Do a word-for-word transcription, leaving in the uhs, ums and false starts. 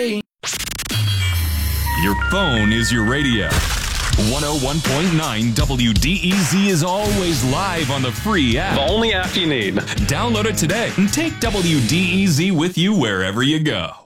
Your phone is your radio. one oh one point nine W D E Z is always live on the free app. The only app you need. Download it today and take W D E Z with you wherever you go.